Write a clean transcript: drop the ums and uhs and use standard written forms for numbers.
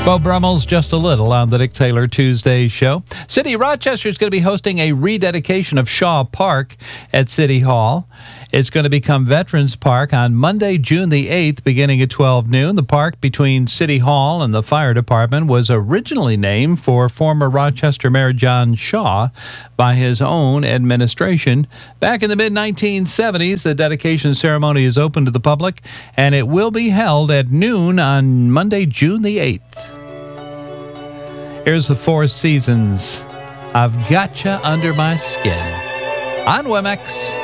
Bo Brummel's Just a Little on the Dick Taylor Tuesday show. City of Rochester is going to be hosting a rededication of Shaw Park at City Hall. It's going to become Veterans Park on Monday, June the 8th, beginning at 12 noon. The park between City Hall and the fire department was originally named for former Rochester Mayor John Shaw by his own administration. Back in the mid-1970s, the dedication ceremony is open to the public, and it will be held at noon on Monday, June the 8th. Here's the Four Seasons. I've Gotcha Under My Skin on WMX.